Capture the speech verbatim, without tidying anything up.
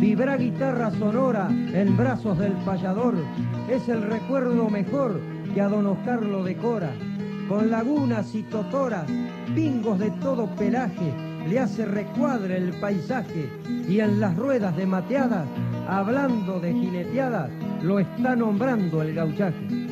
vibra guitarra sonora en brazos del payador, es el recuerdo mejor que a don Oscar lo decora. Con lagunas y totoras, pingos de todo pelaje, le hace recuadre el paisaje, y en las ruedas de mateadas, hablando de jineteadas, lo está nombrando el gauchaje.